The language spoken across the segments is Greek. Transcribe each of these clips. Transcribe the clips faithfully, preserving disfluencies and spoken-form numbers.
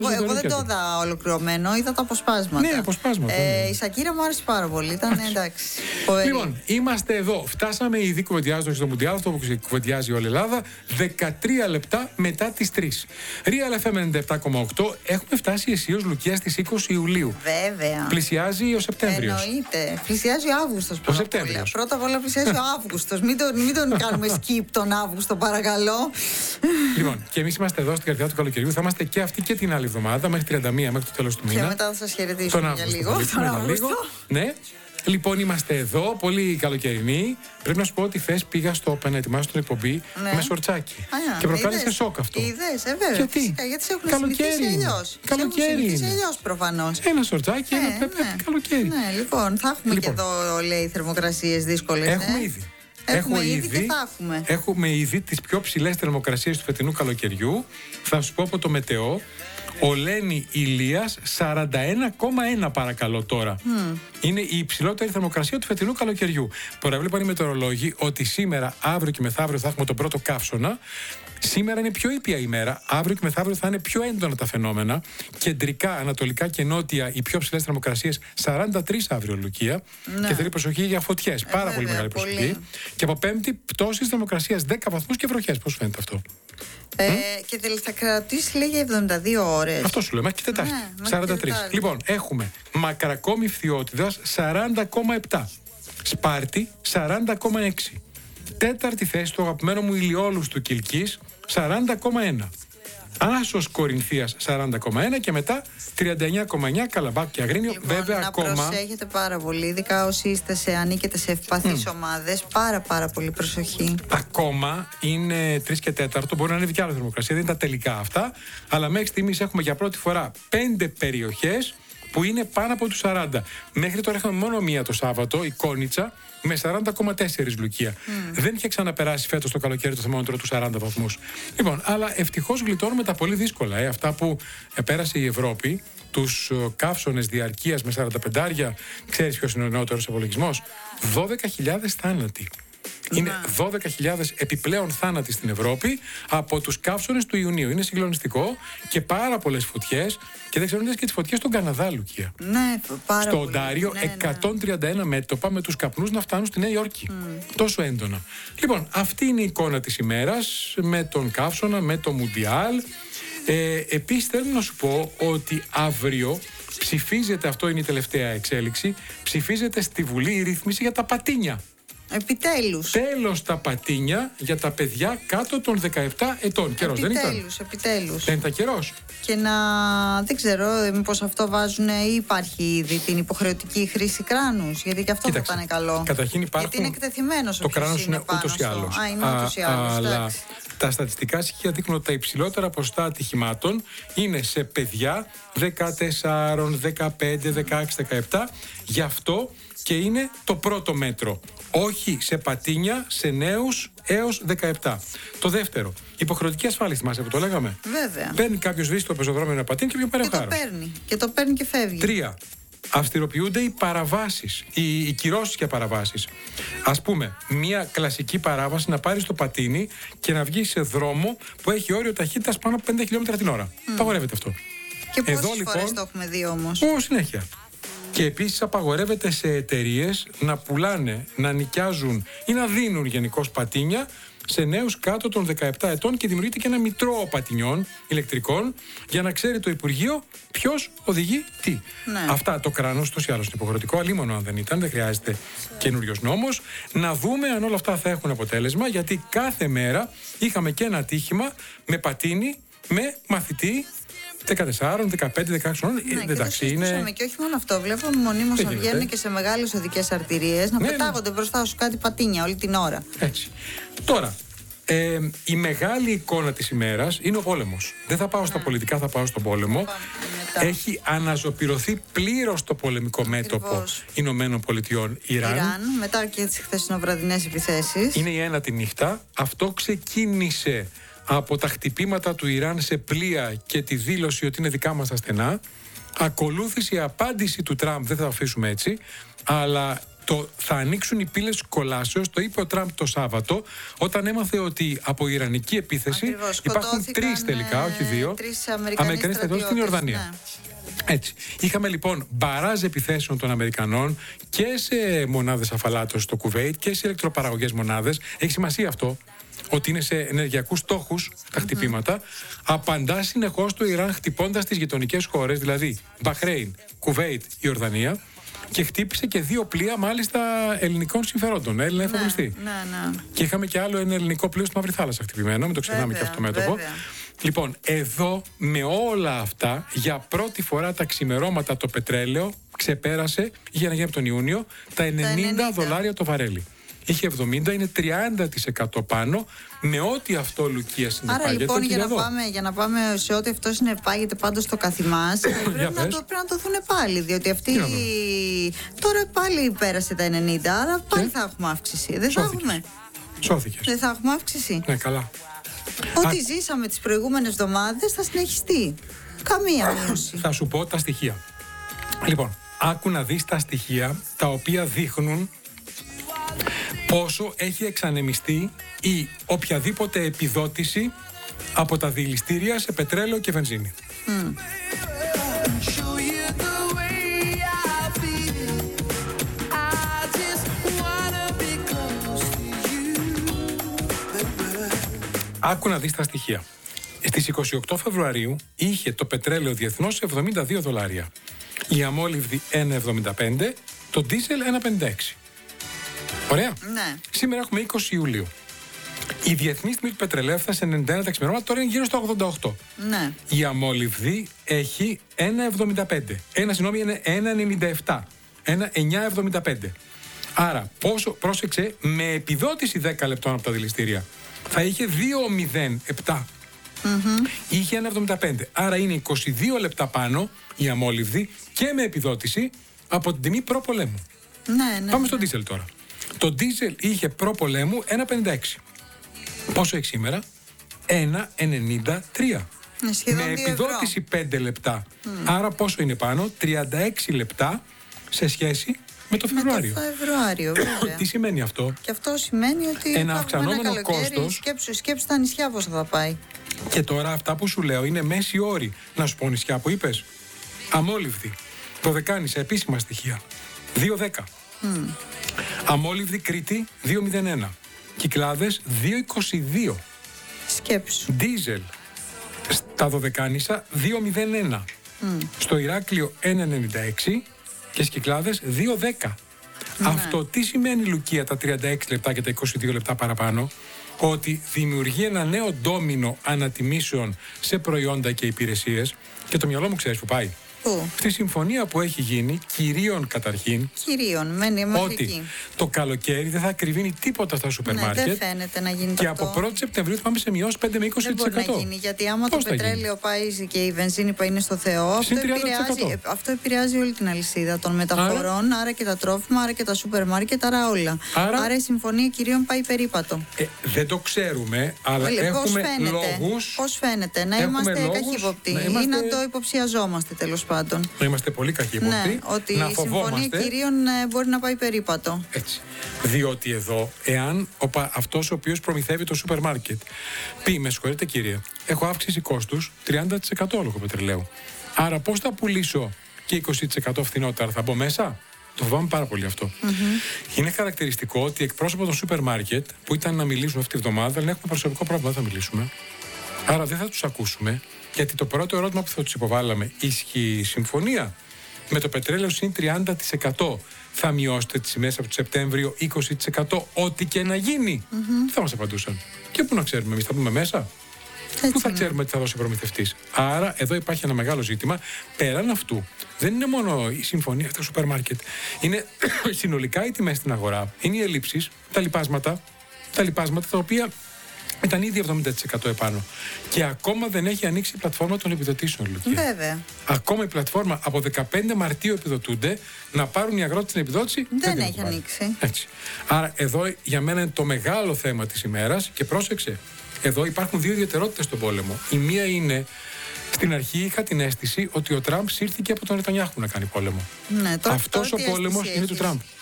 Εγώ, εγώ δεν το είδα ολοκληρωμένο, είδα τα αποσπάσματα. Ναι, αποσπάσματα. Ε, η Σακύρα μου άρεσε πάρα πολύ, ήταν εντάξει. Λοιπόν, είμαστε εδώ. Φτάσαμε ήδη κουβεντιάζοντας στο Μουντιάλ, αυτό που κουβεντιάζει όλη η Ελλάδα, δεκατρία λεπτά μετά τις τρεις. Real εφ εμ ενενήντα επτά κόμμα οκτώ, έχουμε φτάσει αισίως, Λουκία, στις είκοσι Ιουλίου. Βέβαια. Πλησιάζει ο Σεπτέμβριος. Εννοείται. Πλησιάζει ο Αύγουστος. Ο Σεπτέμβριος. Πρώτα απ' όλα πλησιάζει ο Αύγουστος. Μην τον, μην τον κάνουμε skip τον Αύγουστο, παρακαλώ. Λοιπόν, και εμείς είμαστε εδώ στην καρδιά του καλοκαιριού. Θα είμαστε και αυτή και την άλλη εβδομάδα, μέχρι τριάντα μία, μέχρι το τέλος του μήνα. Και μετά θα σας χαιρετήσουμε για λίγο. Τον λίγο. Ναι. Λοιπόν, είμαστε εδώ, πολύ καλοκαιρινοί. Πρέπει να σου πω ότι χθες πήγα στο Open να ετοιμάσω την εκπομπή ναι. με σορτσάκι. Α, και προκάλεσε σοκ αυτό. Είδες, ε, βέβαια. Γιατί, φυσικά, γιατί σε έχουν συνηθίσει αλλιώς. Καλοκαίρι είναι. Αλλιώς προφανώς. Ένα σορτσάκι, ένα ναι, ναι. καλοκαίρι. Ναι, λοιπόν, θα έχουμε λοιπόν. και εδώ, λέει, θερμοκρασίες δύσκολες. Έχουμε ε. ήδη. Έχουμε, έχουμε ήδη, ήδη και θα έχουμε. Έχουμε ήδη τις πιο ψηλές θερμοκρασίες του φετινού καλοκαιριού. Θα σου πω από το μετεό. Ολένη Ηλίας σαράντα ένα κόμμα ένα παρακαλώ τώρα. Mm. Είναι η υψηλότερη θερμοκρασία του φετινού καλοκαιριού. Προέβλεπαν οι μετεωρολόγοι ότι σήμερα, αύριο και μεθαύριο θα έχουμε τον πρώτο καύσωνα. Σήμερα είναι πιο ήπια ημέρα. Αύριο και μεθαύριο θα είναι πιο έντονα τα φαινόμενα. Κεντρικά, ανατολικά και νότια οι πιο ψηλές θερμοκρασίες σαράντα τρία αύριο, Λουκία. Ναι. Και θέλει προσοχή για φωτιές. Ε, Πάρα βέβαια, πολύ μεγάλη προσοχή. Πολύ. Και από Πέμπτη, πτώσεις θερμοκρασίας δέκα βαθμούς και βροχές. Πώς φαίνεται αυτό? Ε, mm? Και θα κρατήσει, λέει, για εβδομήντα δύο ώρες. Αυτό σου λέω, μέχρι και Τετάρτη. Ναι, σαράντα τρία. Τετάρτη. Λοιπόν, έχουμε Μακρακόμη Φθιώτιδας σαράντα κόμμα επτά. Σπάρτη σαράντα κόμμα έξι. Τέταρτη θέση του αγαπημένου μου Ηλιόλους του Κιλκής σαράντα κόμμα ένα. Άσος Κορινθίας σαράντα κόμμα ένα και μετά τριάντα εννιά κόμμα εννιά Καλαμπάκ και Αγρίνιο. Λοιπόν, βέβαια να ακόμα. Να προσέχετε πάρα πολύ, ειδικά όσοι είστε σε, ανήκετε σε ευπαθείς mm. ομάδες. Πάρα πάρα πολύ προσοχή. Ακόμα είναι τρεις και τέταρτο, μπορεί να είναι και άλλη θερμοκρασία, δεν είναι τα τελικά αυτά. Αλλά μέχρι στιγμής έχουμε για πρώτη φορά πέντε περιοχές που είναι πάνω από τους σαράντα. Μέχρι τώρα είχαμε μόνο μία το Σάββατο, η Κόνιτσα, με σαράντα κόμμα τέσσερα, Λουκία. Mm. Δεν είχε ξαναπεράσει φέτος το καλοκαίρι το θερμόμετρο του σαράντα βαθμούς. Λοιπόν, αλλά ευτυχώς γλιτώνουμε τα πολύ δύσκολα. Ε, αυτά που πέρασε η Ευρώπη, τους καύσωνες διαρκείας με σαράντα πέντε, ξέρεις ποιος είναι ο νεότερος απολογισμός? δώδεκα χιλιάδες θάνατοι. Είναι δώδεκα χιλιάδες επιπλέον θάνατοι στην Ευρώπη από τους καύσωνες του Ιουνίου. Είναι συγκλονιστικό και πάρα πολλές φωτιές. Και δεν ξέρω αν και τις φωτιές στον Καναδά, Λουκία. Ναι, πάρα Στο Οντάριο, ναι, ναι. εκατόν τριάντα ένα μέτωπα με τους καπνούς να φτάνουν στη Νέα Υόρκη. Mm. Τόσο έντονα. Λοιπόν, αυτή είναι η εικόνα της ημέρας με τον καύσωνα, με το Μουντιάλ. Ε, επίσης θέλω να σου πω ότι αύριο ψηφίζεται, αυτό είναι η τελευταία εξέλιξη, ψηφίζεται στη Βουλή η ρύθμιση για τα πατίνια. Επιτέλους. Τέλος τα πατίνια για τα παιδιά κάτω των δεκαεπτά ετών. Καιρός δεν ήταν? Επιτέλους, επιτέλους. Δεν ήταν καιρός. Και να, δεν ξέρω, μήπως αυτό βάζουν ή υπάρχει ήδη την υποχρεωτική χρήση κράνους, γιατί και αυτό Κοίταξε, θα ήταν καλό. Καταρχήν υπάρχουν. Γιατί είναι εκτεθειμένος ο Το κράνος είναι ούτως ή άλλως. Α, είναι ούτως ή άλλως. Αλλά τα στατιστικά στοιχεία δείχνουν ότι τα υψηλότερα ποσοστά ατυχημάτων είναι σε παιδιά δεκατέσσερα, δεκαπέντε, δεκαέξι, δεκαεπτά. Γι' αυτό και είναι το πρώτο μέτρο. Όχι σε πατίνια, σε νέους έως δεκαεπτά. Το δεύτερο, υποχρεωτική ασφάλιση μας, που το λέγαμε. Βέβαια. Παίρνει κάποιος βρίσκει το πεζοδρόμιο ένα πατίνι και πιο πάρει χάρο. Και το παίρνει. Και το παίρνει και φεύγει. Τρία. Αυστηροποιούνται οι παραβάσεις, οι, οι κυρώσεις για παραβάσεις. Ας πούμε, μια κλασική παράβαση να πάρεις το πατίνι και να βγεις σε δρόμο που έχει όριο ταχύτητας πάνω από πέντε χιλιόμετρα την ώρα. Mm. Απαγορεύεται αυτό. Και πόσες φορές λοιπόν, το έχουμε δει όμως? Ω, συνέχεια. Και επίσης απαγορεύεται σε εταιρείες να πουλάνε, να νοικιάζουν ή να δίνουν γενικώς πατίνια σε νέους κάτω των δεκαεπτά ετών και δημιουργείται και ένα μητρό πατινιών ηλεκτρικών για να ξέρει το Υπουργείο ποιος οδηγεί τι. Ναι. Αυτά το κράνος τους ή άλλως είναι υποχρεωτικό, αλίμονο αν δεν ήταν, δεν χρειάζεται καινούριος νόμος. Να δούμε αν όλα αυτά θα έχουν αποτέλεσμα, γιατί κάθε μέρα είχαμε και ένα ατύχημα με πατίνι, με μαθητή δεκατέσσερα, δεκαπέντε, δεκαέξι χρόνων. Ναι, εντάξει, και, είναι... και όχι μόνο αυτό. Βλέπουμε μονίμως να βγαίνουν και σε μεγάλες οδικές αρτηρίες να ναι, πετάγονται ναι. μπροστά σου κάτι πατίνια όλη την ώρα. Έτσι. Τώρα, ε, η μεγάλη εικόνα της ημέρας είναι ο πόλεμος. Δεν θα πάω στα ναι. πολιτικά, θα πάω στον πόλεμο. Έχει αναζωπηρωθεί πλήρως το πολεμικό μέτωπο Ηνωμένων Πολιτειών Ιράν. Ιράν, μετά και τις χθεσινοβραδινές επιθέσεις. Είναι η ένατη νύχτα. Αυτό ξεκίνησε από τα χτυπήματα του Ιράν σε πλοία και τη δήλωση ότι είναι δικά μας τα στενά. Ακολούθησε η απάντηση του Τραμπ, δεν θα το αφήσουμε έτσι, αλλά Το θα ανοίξουν οι πύλες κολάσεως, το είπε ο Τραμπ το Σάββατο, όταν έμαθε ότι από ιρανική επίθεση Ακριβώς, υπάρχουν τρεις τελικά, όχι δύο, τρεις Αμερικανοί στρατιώτες στην Ιορδανία. Ναι. Έτσι. Είχαμε λοιπόν μπαράζ επιθέσεων των Αμερικανών και σε μονάδες αφαλάτωσης στο Κουβέιτ και σε ηλεκτροπαραγωγές μονάδες. Έχει σημασία αυτό, ότι είναι σε ενεργειακούς στόχους τα χτυπήματα. Mm-hmm. Απαντά συνεχώς το Ιράν χτυπώντας τις γειτονικές χώρες, δηλαδή Μπαχρέιν, Κουβέιτ, Ιορδανία. Και χτύπησε και δύο πλοία, μάλιστα ελληνικών συμφερόντων. Έλληνα εφοπλιστή. Ναι, ναι, ναι. Και είχαμε και άλλο ένα ελληνικό πλοίο στη Μαύρη Θάλασσα χτυπημένο, μην το ξεχνάμε βέβαια, και αυτό το μέτωπο. βέβαια. Λοιπόν, εδώ με όλα αυτά, για πρώτη φορά τα ξημερώματα το πετρέλαιο ξεπέρασε, για να γίνει από τον Ιούνιο, τα ενενήντα δολάρια το βαρέλι. Είχε εβδομήντα, είναι τριάντα τοις εκατό πάνω, με ό,τι αυτό, Λουκία, συνεπάγεται. Άρα λοιπόν για να, εδώ. πάμε, για να πάμε σε ό,τι αυτό συνεπάγεται πάντως στο καθημάς, πρέπει, να το, πρέπει να το δούνε πάλι. Διότι αυτή τώρα πάλι πέρασε τα ενενήντα, άρα πάλι και? θα έχουμε αύξηση. Δεν θα έχουμε. Σώθηκες. Δεν θα έχουμε αύξηση. Ναι, καλά. Ό,τι Α... ζήσαμε τις προηγούμενες εβδομάδες θα συνεχιστεί. Καμία μείωση. Θα σου πω τα στοιχεία. Λοιπόν, άκου να δεις τα στοιχεία τα οποία δείχνουν πόσο έχει εξανεμιστεί η οποιαδήποτε επιδότηση από τα δηληστήρια σε πετρέλαιο και βενζίνη. Mm. Άκου να δεις τα στοιχεία. Στις είκοσι οκτώ Φεβρουαρίου είχε το πετρέλαιο διεθνώς εβδομήντα δύο δολάρια. Η αμόλυβδη ένα εβδομήντα πέντε, το ντίζελ ένα πενήντα έξι. Ωραία. Ναι. Σήμερα έχουμε είκοσι Ιουλίου. Η διεθνή τιμή του πετρελαίου έφτασε ενενήντα ένα τα ξημερώματα, τώρα είναι γύρω στο ογδόντα οκτώ. Ναι. Η αμόλυβδη έχει ένα εβδομήντα πέντε. Ένα, συγγνώμη, είναι ένα ενενήντα επτά. Ένα εννιά εβδομήντα πέντε. Άρα, πόσο, πρόσεξε, με επιδότηση δέκα λεπτών από τα δηληστήρια, θα είχε δύο μηδέν επτά. Mm-hmm. Είχε ένα εβδομήντα πέντε. Άρα είναι είκοσι δύο λεπτά πάνω η αμόλυβδη και με επιδότηση από την τιμή προπολέμου. Ναι, ναι. Πάμε ναι. στο ντίζελ τώρα. Το ντίζελ είχε προπολέμου ένα πενήντα έξι. Πόσο έχει σήμερα? ένα ενενήντα τρία. Με επιδότηση ευρώ. πέντε λεπτά. Mm. Άρα πόσο είναι πάνω? τριάντα έξι λεπτά σε σχέση με το Φεβρουάριο. Με το Φεβρουάριο, βέβαια. Τι σημαίνει αυτό? Και αυτό σημαίνει ότι ένα αυξανόμενο κόστος. Σκέψου, σκέψου τα νησιά πώς θα πάει. Και τώρα αυτά που σου λέω είναι μέση όρη. Να σου πω νησιά που είπες. Αμόλυβδη. Δωδεκάνησα, επίσημα στοιχεία. δύο δέκα. Mm. Αμόλυβδη Κρήτη δύο μηδέν ένα. Κυκλάδες δύο είκοσι δύο. Σκέψου. Ντίζελ στα Δωδεκάνησα δύο μηδέν ένα. Mm. Στο Ηράκλειο ένα ενενήντα έξι και στις Κυκλάδες δύο δέκα. Ναι. Αυτό τι σημαίνει, Λουκία, τα τριάντα έξι λεπτά και τα είκοσι δύο λεπτά παραπάνω? Ότι δημιουργεί ένα νέο ντόμινο ανατιμήσεων σε προϊόντα και υπηρεσίες. Και το μυαλό μου ξέρεις που πάει. Πού? Στη συμφωνία που έχει γίνει, κυρίων καταρχήν, κυρίων, μένει ότι εκεί. Το καλοκαίρι δεν θα ακριβίνει τίποτα στα σούπερ ναι, μάρκετ. Δεν φαίνεται να γίνει και αυτό. από πρώτη Σεπτεμβρίου θα πάμε σε μειώσεις πέντε με είκοσι τοις εκατό. Δεν μπορεί να γίνει, γιατί άμα Πώς το πετρέλαιο πάει και η βενζίνη πάει είναι στο Θεό, αυτό επηρεάζει, αυτό επηρεάζει όλη την αλυσίδα των μεταφορών, άρα, άρα και τα τρόφιμα, άρα και τα σούπερ μάρκετ, άρα όλα. Άρα, άρα η συμφωνία κυρίων πάει περίπατο. Ε, δεν το ξέρουμε, αλλά Λε, έχουμε λόγους. Πώς φαίνεται, να είμαστε καχύποπτοι ή να το υποψιαζόμαστε τέλος πάντων. Να είμαστε πολύ καχύποπτοι. Ναι, ότι να η συμφωνία κυρίων μπορεί να πάει περίπατο. Έτσι. Διότι εδώ, εάν ο, αυτός ο οποίος προμηθεύει το σούπερ μάρκετ πει, με συγχωρείτε κύριε, έχω αύξηση κόστους τριάντα τοις εκατό λόγω πετρελαίου. Άρα πώς θα πουλήσω και είκοσι τοις εκατό φθηνότερα, θα μπω μέσα? Το φοβάμαι πάρα πολύ αυτό. Mm-hmm. Είναι χαρακτηριστικό ότι εκπρόσωπο των σούπερ μάρκετ που ήταν να μιλήσουν αυτή τη βδομάδα, δεν έχουμε προσωπικό πρόβλημα, δεν θα μιλήσουμε. Άρα δεν θα τους ακούσουμε, γιατί το πρώτο ερώτημα που θα τους υποβάλαμε, ισχύει η συμφωνία? Με το πετρέλαιο συν τριάντα τοις εκατό θα μειώσετε τις τιμές από το Σεπτέμβριο είκοσι τοις εκατό, ό,τι και να γίνει? Mm-hmm. Τι θα μας απαντούσαν? Και πού να ξέρουμε εμείς, θα πούμε μέσα? Πού θα ξέρουμε τι θα δώσει ο προμηθευτής? Άρα εδώ υπάρχει ένα μεγάλο ζήτημα. Πέραν αυτού, δεν είναι μόνο η συμφωνία στα σούπερ μάρκετ. Είναι συνολικά οι τιμές στην αγορά. Είναι οι ελλείψεις, τα λιπάσματα, τα λιπάσματα τα οποία ήταν ήδη εβδομήντα τοις εκατό επάνω. Και ακόμα δεν έχει ανοίξει η πλατφόρμα των επιδοτήσεων, Λουκία. Βέβαια. Ακόμα η πλατφόρμα από δεκαπέντε Μαρτίου επιδοτούνται, να πάρουν οι αγρότες την επιδότηση. Δεν, δεν έχει ανοίξει. Έτσι. Άρα εδώ για μένα είναι το μεγάλο θέμα της ημέρας και πρόσεξε. Εδώ υπάρχουν δύο ιδιαιτερότητες στον πόλεμο. Η μία είναι, στην αρχή είχα την αίσθηση ότι ο Τραμπ σύρθηκε από τον Νετανιάχου να κάνει πόλεμο. Ναι, τώρα, αυτός τώρα ο πόλεμος είναι του Τραμπ.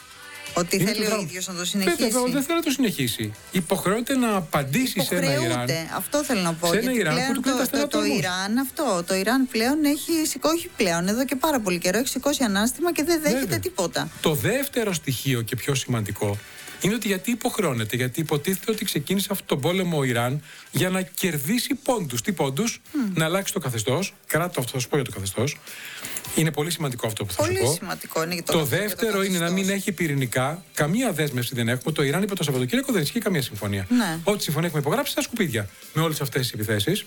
Ότι είναι θέλει το ο ίδιος να το συνεχίσει. Βέβαια, δεν θέλει να το συνεχίσει. Υποχρεώται να απαντήσει σε ένα Ιράν. Αυτό θέλω να πω. Σε ένα Ιράν που του κλείνει τα στενά το, το, το Ιράν αυτό. Το Ιράν πλέον έχει σηκώσει πλέον εδώ και πάρα πολύ καιρό. Έχει σηκώσει ανάστημα και δεν δέχεται Βέβαια. τίποτα. Το δεύτερο στοιχείο και πιο σημαντικό είναι ότι γιατί υποχρεώνεται, γιατί υποτίθεται ότι ξεκίνησε αυτόν τον πόλεμο ο Ιράν για να κερδίσει πόντους. Τι πόντους? Mm. Να αλλάξει το καθεστώς. Κράτο αυτό, θα σου πω για το καθεστώς. Είναι πολύ σημαντικό αυτό που θα πολύ σου πω. Πολύ σημαντικό είναι το Το δεύτερο το είναι να μην έχει πυρηνικά. Καμία δέσμευση δεν έχουμε. Το Ιράν είπε το Σαββατοκύριακο δεν ισχύει καμία συμφωνία. Ναι. Ό,τι συμφωνία έχουμε υπογράψει στα σκουπίδια με όλες αυτές τις επιθέσεις.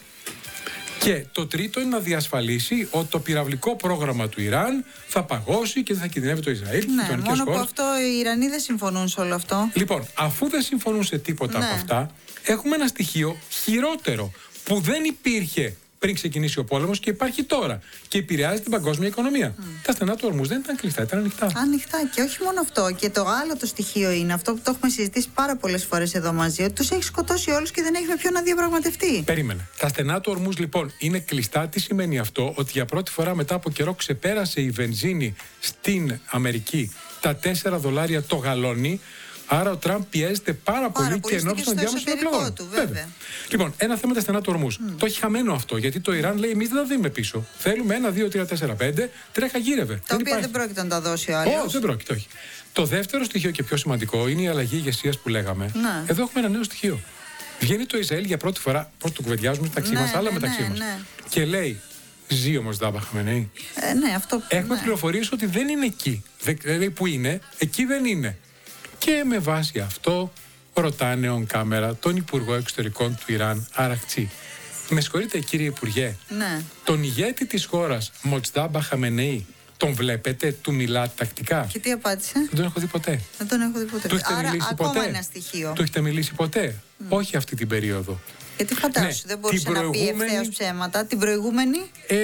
Και το τρίτο είναι να διασφαλίσει ότι το πυραυλικό πρόγραμμα του Ιράν θα παγώσει και δεν θα κινδυνεύει το Ισραήλ. Ναι, μόνο που αυτό οι Ιρανοί δεν συμφωνούν σε όλο αυτό. Λοιπόν, αφού δεν συμφωνούν σε τίποτα ναι. από αυτά, έχουμε ένα στοιχείο χειρότερο που δεν υπήρχε πριν ξεκινήσει ο πόλεμος και υπάρχει τώρα και επηρεάζει την παγκόσμια οικονομία. Mm. Τα στενά του ορμούς δεν ήταν κλειστά, ήταν ανοιχτά. Ανοιχτά και όχι μόνο αυτό. Και το άλλο το στοιχείο είναι αυτό που το έχουμε συζητήσει πάρα πολλές φορές εδώ μαζί, ότι τους έχει σκοτώσει όλους και δεν έχει με ποιον να διαπραγματευτεί. Περίμενε. Τα στενά του ορμούς λοιπόν είναι κλειστά. Τι σημαίνει αυτό? Ότι για πρώτη φορά μετά από καιρό ξεπέρασε η βενζίνη στην Αμερική τα τέσσερα δολάρια το γαλόνι. Άρα ο Τραμπ πιέζεται πάρα, πάρα πολύ και ενώπιον των διάμεσων εκλογών. Βέβαια. Λοιπόν, ένα θέμα τα στενά του ορμούς. Mm. Το έχει χαμένο αυτό. Γιατί το Ιράν λέει: εμείς δεν θα δίνουμε πίσω. Θέλουμε ένα, δύο, τρία, τέσσερα, πέντε. Τρέχα γύρευε. Τα οποία δεν πρόκειται να τα δώσει ο άλλος. Όχι, δεν πρόκειται, όχι. Το δεύτερο στοιχείο και πιο σημαντικό είναι η αλλαγή ηγεσίας που λέγαμε. Ναι. Εδώ έχουμε ένα νέο στοιχείο. Βγαίνει το Ισραήλ για πρώτη φορά. Πώς το κουβεντιάζουμε μεταξύ ναι, μας, άλλα ναι, μεταξύ ναι, μας. ναι. Και λέει: ζει όμως Ντάμπα Χαμενεή. Ε, ναι, αυτό. Έχουμε ναι. πληροφορίες ότι δεν είναι εκεί. Δεν λέει που είναι, εκεί δεν είναι. Και με βάση αυτό ρωτάνε on κάμερα τον Υπουργό Εξωτερικών του Ιράν, Αραχτσί. Με συγχωρείτε κύριε Υπουργέ, ναι. τον ηγέτη της χώρας, Μοτζντάμπα Χαμενεή, τον βλέπετε, του μιλάτε τακτικά? Και τι απάντησε? Δεν τον έχω δει ποτέ. Δεν τον έχω δει ποτέ. Του έχετε Άρα, μιλήσει ακόμα ποτέ? ένα στοιχείο. Του έχετε μιλήσει ποτέ? Mm. Όχι αυτή την περίοδο. Γιατί φαντάσου, ναι, δεν μπορούσε να πει ευθέως ψέματα. Την προηγούμενη. Ε,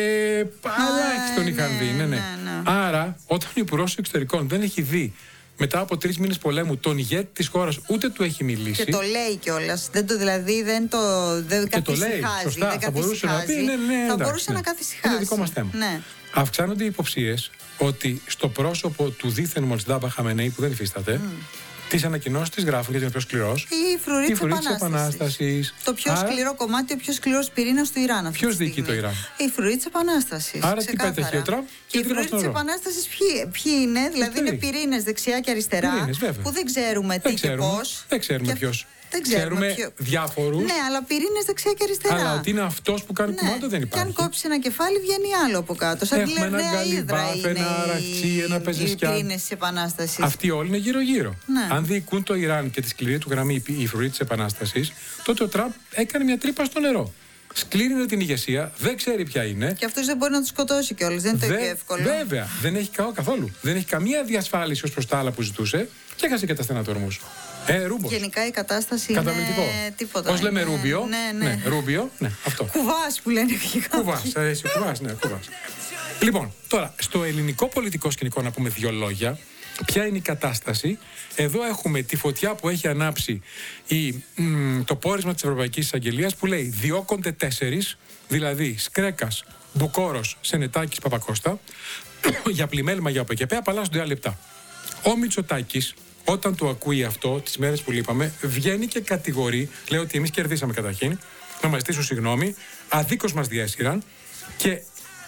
αλλά τον είχαν ναι, δει. Ναι, ναι. Ναι, ναι. Άρα, όταν ο Υπουργός Εξωτερικών δεν έχει δει μετά από τρεις μήνες πολέμου τον ηγέτη της χώρας, ούτε του έχει μιλήσει. Και το λέει κιόλας. Δεν το, δηλαδή δεν το δεν και το λέει. Σωστά, δεν θα μπορούσε να πει. Ναι, ναι, θα εντάξει, μπορούσε ναι. να καθησυχάσει. Είναι δικό μας θέμα. Ναι. Αυξάνονται οι υποψίες ότι στο πρόσωπο του δίθεν Μοτζντάμπα Χαμενεή, που δεν υφίσταται, mm. τις ανακοινώσεις της γράφουν, γιατί είναι πιο σκληρός. Η φρουρή της Επανάστασης. Επανάστασης. Το πιο Άρα, σκληρό κομμάτι, ο πιο σκληρός πυρήνας του Ιράν. Ποιος διοικεί το Ιράν? Η φρουρή της Επανάστασης. Άρα ξεκάθαρα. τι πέτυχε ο Τραμπ? Και η φρουρή της Επανάστασης ποιοι, ποιοι είναι? Δηλαδή είναι πυρήνες δεξιά και αριστερά. Πυρήνες, που δεν ξέρουμε τι και πώς. Δεν ξέρουμε ποιος. Δεν ξέρουμε, ξέρουμε ποιο... διάφορους. Ναι, αλλά πυρήνες δεξιά και αριστερά. Αλλά ότι είναι αυτός που κάνει ναι. κουμάντο δεν υπάρχει. Και αν κόψει ένα κεφάλι, βγαίνει άλλο από κάτω. Σαν έχουμε ένα Γκαλιμπάφ, ένα Αραχτσί, ένα Πεζεσκιάν. Οι πυρήνες της Επανάστασης. Αυτοί όλοι είναι γύρω-γύρω. Ναι. Αν διοικούν το Ιράν και τη σκληρή του γραμμή η φρουρή της Επανάστασης, τότε ο Τραμπ έκανε μια τρύπα στο νερό. Σκλήρινε την ηγεσία, δεν ξέρει ποια είναι. Και αυτός δεν μπορεί να του σκοτώσει κιόλας. Δεν είναι το ίδιο εύκολο. Βέβαια, δεν έχει καό καθόλου. Δεν έχει καμία διασφάλιση ως προς τα άλλα που ζητούσε και έχασε και τα στενά του ορμούς. Ε, Ρούμπος. Γενικά η κατάσταση καταπληκτικό. Είναι τίποτα. Πώς λέμε είναι... Ρούμπιο. Ναι, ναι. ναι, Ρούμπιο, ναι, αυτό. Κουβάς που λένε αρχικά. Κουβάς, αρέσει ο κουβάς, ναι, κουβάς. Λοιπόν, τώρα, στο ελληνικό πολιτικό σκηνικό να πούμε δύο λόγια. Ποια είναι η κατάσταση? Εδώ έχουμε τη φωτιά που έχει ανάψει η, μ, το πόρισμα της Ευρωπαϊκής Εισαγγελίας που λέει διώκονται τέσσερις, δηλαδή Σκρέκας, Μπουκόρος, Σενετάκης, Παπακώστα, για πλημέλημα για ΟΠΕΚΕΠΕ, απαλλάσσονται άλλα λεπτά. Ο Μητσοτάκης, όταν το ακούει αυτό, τις μέρες που λείπαμε, βγαίνει και κατηγορεί, λέει ότι εμείς κερδίσαμε καταρχήν, να μας ζητήσουν συγγνώμη, αδίκως μας διέσυραν και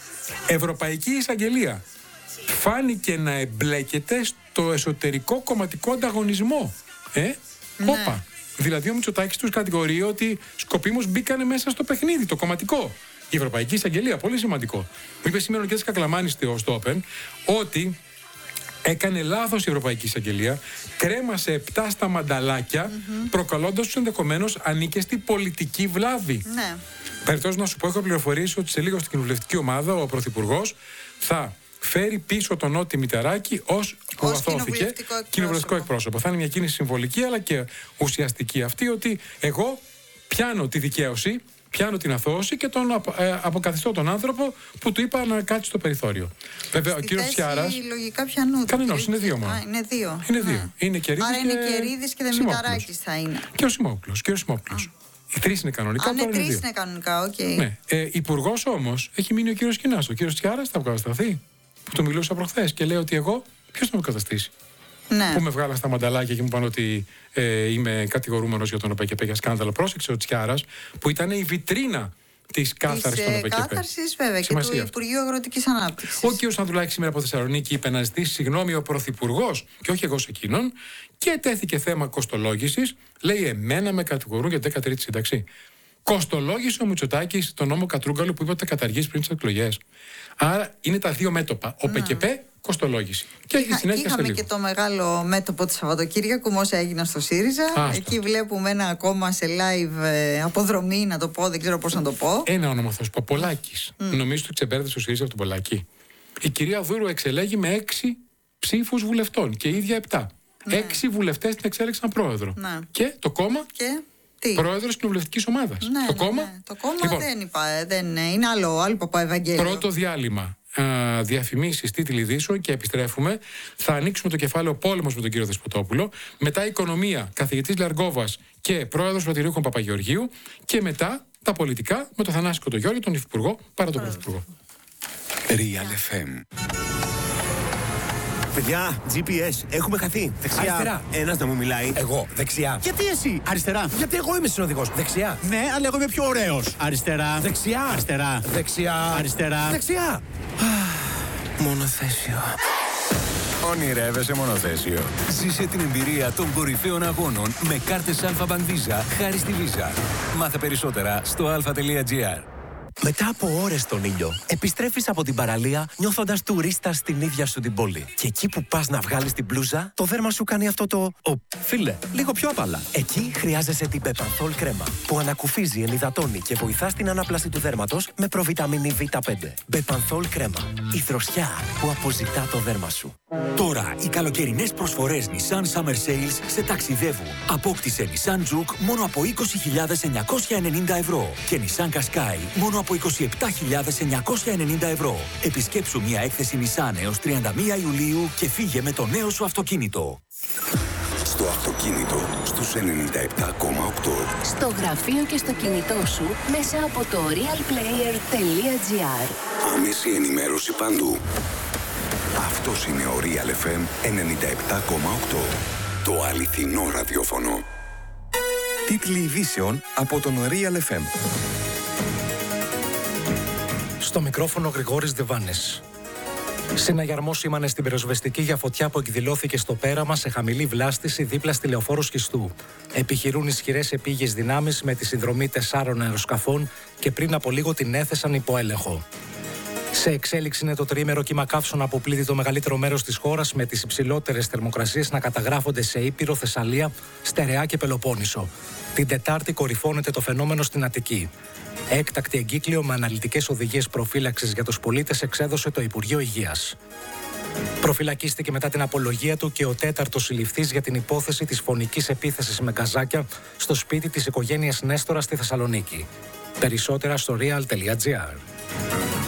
Ευρωπαϊκή Εισαγγελία φάνηκε να εμπλέκεται στο εσωτερικό κομματικό ανταγωνισμό. Ε, ναι. όπα. Δηλαδή ο Μητσοτάκης τους κατηγορεί ότι σκοπίμως μπήκανε μέσα στο παιχνίδι, το κομματικό. Η Ευρωπαϊκή Εισαγγελία, πολύ σημαντικό. Μου είπε σήμερα ο κ. Κακλαμάνης στο Open ότι έκανε λάθος η Ευρωπαϊκή Εισαγγελία, κρέμασε επτά στα μανταλάκια, mm-hmm. προκαλώντας τους ενδεχομένως ανίκεστη πολιτική βλάβη. Ναι. Περιπτώσει να σου πω, έχω πληροφορήσει ότι σε λίγο στην κοινοβουλευτική ομάδα ο Πρωθυπουργός θα φέρει πίσω τον Νότι Μητεράκη ως που αθώθηκε κοινοβουλευτικό εκπρόσωπο. Θα είναι μια κίνηση συμβολική αλλά και ουσιαστική αυτή, ότι εγώ πιάνω τη δικαίωση, πιάνω την αθώωση και τον ε, αποκαθιστώ τον άνθρωπο που του είπα να κάτσει στο περιθώριο. Βέβαια, στη ο κύριος Τσιάρας. Λογικά πιανού. Κανενός, είναι δύο μόνο. Α, είναι δύο. Είναι δύο. Ναι. Είναι Κερίδης. Άρα είναι και Κερίδης και Μηταράκης θα είναι. Και ο Σιμόπουλος. Και ο Σιμόπουλος. Οι τρεις είναι κανονικά. Αν είναι τρεις είναι κανονικά, οκ. Okay. Ναι. Ε, υπουργός όμως έχει μείνει ο κύριος Κινάς. Ο κύριος Τσιάρας θα αποκατασταθεί. Που το μιλούσα προχθές και λέει ότι εγώ ποιος θα με καταστήσει. Ναι. Που με βγάλαν στα μανταλάκια και μου είπαν ότι ε, είμαι κατηγορούμενος για τον ΟΠΕΚΕΠΕ για σκάνδαλο. Πρόσεξε ο Τσιάρας, που ήταν η βιτρίνα της κάθαρσης των ΟΠΕΚΕΠΕ. Της κάθαρσης, βέβαια, και του Υπουργείου Αγροτικής Ανάπτυξης. Ο κ. Σαντουλάκης σήμερα από Θεσσαλονίκη είπε να ζητήσει συγγνώμη ο Πρωθυπουργός, και όχι εγώ σε εκείνον, και τέθηκε θέμα κοστολόγησης. Λέει, εμένα με κατηγορούν για δέκατη τρίτη σύνταξη. Κοστολόγησε ο Μητσοτάκης τον νόμο Κατρούγκαλου που είπε ότι θα καταργήσει πριν τις εκλογές. Άρα είναι τα δύο μέτωπα. Ο ΠΚΠ, κοστολόγηση. Και έχει συνέχεια. Είχαμε και το μεγάλο μέτωπο του Σαββατοκύριακου, όσα έγιναν στο ΣΥΡΙΖΑ. Άστο. Εκεί βλέπουμε ένα ακόμα σε live ε, αποδρομή, να το πω, δεν ξέρω πώς να το πω. Ένα όνομα θα σου πω. Πολάκης. Mm. Νομίζω ότι ξεμπέρδεσε ο ΣΥΡΙΖΑ από τον Πολάκη. Η κυρία Δούρου εξελέγει με έξι ψήφους βουλευτών και η ίδια επτά. Ναι. Έξι βουλευτές την εξέλεξαν πρόεδρο. Ναι. Και το κόμμα. Και... Τι? Πρόεδρος κοινοβουλευτικής ομάδας. Ναι, το ναι, κόμμα, ναι. Το κόμμα λοιπόν, δεν, είπα, δεν είναι άλλο, άλλο Παπαευαγγέλιο. Πρώτο διάλειμμα. Α, διαφημίσεις, τίτλοι ειδήσεων και επιστρέφουμε. Θα ανοίξουμε το κεφάλαιο πόλεμος με τον κύριο Δεσποτόπουλο. Μετά οικονομία, καθηγητής Λαργόβας και πρόεδρος Πρατηρίουχων Παπαγεωργίου. Και μετά τα πολιτικά με τον Θανάση Κοντογιώργη, τον υφυπουργό, παρά τον πρωθυπουργό. Real εφ εμ. Παιδιά, τζι πι ες, έχουμε χαθεί. Δεξιά. Αριστερά. Ένας να μου μιλάει. Εγώ. Δεξιά. Γιατί εσύ? Αριστερά. Γιατί εγώ είμαι συνοδηγός. Δεξιά. Ναι, αλλά εγώ είμαι πιο ωραίος. Αριστερά. Δεξιά. Αριστερά. Δεξιά. Αριστερά. Δεξιά. Μονοθέσιο. Ονειρεύεσαι μονοθέσιο. Ζήσε την εμπειρία των κορυφαίων αγώνων με κάρτες Alpha Bank Visa χάρη στη Visa. Μάθε περισσότερα στο αλφα τελεία τζι άρ. Μετά από ώρες στον ήλιο, επιστρέφεις από την παραλία νιώθοντας τουρίστα στην ίδια σου την πόλη. Και εκεί που πας να βγάλεις την μπλούζα, το δέρμα σου κάνει αυτό το «Ω, φίλε, λίγο πιο απαλά». Εκεί χρειάζεσαι την Bepanthol κρέμα, που ανακουφίζει, ενυδατώνει και βοηθά στην ανάπλαση του δέρματος με προβιταμίνη βι πέντε. Bepanthol κρέμα, η δροσιά που αποζητά το δέρμα σου. Τώρα οι καλοκαιρινές προσφορές Nissan Summer Sales σε ταξιδεύουν. Απόκτησε Nissan Juke μόνο από είκοσι χιλιάδες εννιακόσια ενενήντα ευρώ και Nissan Qashqai μόνο από είκοσι επτά χιλιάδες εννιακόσια ενενήντα ευρώ. Επισκέψου μια έκθεση Nissan έως τριάντα μία Ιουλίου και φύγε με το νέο σου αυτοκίνητο. Στο αυτοκίνητο, στους ενενήντα επτά κόμμα οκτώ. Στο γραφείο και στο κινητό σου μέσα από το realplayer τελεία τζι άρ. Άμεση ενημέρωση παντού. Αυτός είναι ο Real εφ εμ ενενήντα επτά κόμμα οκτώ. Το αληθινό ραδιόφωνο. Τίτλοι ειδήσεων από τον Real εφ εμ. Στο μικρόφωνο Γρηγόρης Διβάνης. Συναγερμό σήμανε στην πυροσβεστική για φωτιά που εκδηλώθηκε στο πέραμα σε χαμηλή βλάστηση δίπλα στη λεωφόρο Σχιστού. Επιχειρούν ισχυρές επίγειες δυνάμεις με τη συνδρομή τεσσάρων αεροσκαφών και πριν από λίγο την έθεσαν υπό έλεγχο. Σε εξέλιξη είναι το τριήμερο κύμα καύσωνα που πλήττει το μεγαλύτερο μέρος της χώρας, με τις υψηλότερες θερμοκρασίες να καταγράφονται σε Ήπειρο, Θεσσαλία, Στερεά και Πελοπόννησο. Την Τετάρτη κορυφώνεται το φαινόμενο στην Αττική. Έκτακτη εγκύκλιο με αναλυτικές οδηγίες προφύλαξης για τους πολίτες εξέδωσε το Υπουργείο Υγείας. Προφυλακίστηκε μετά την απολογία του και ο τέταρτος συλληφθής για την υπόθεση της φωνικής επίθεσης με γκαζάκια στο σπίτι της οικογένειας Νέστορα στη Θεσσαλονίκη. Περισσότερα στο real τελεία τζι άρ.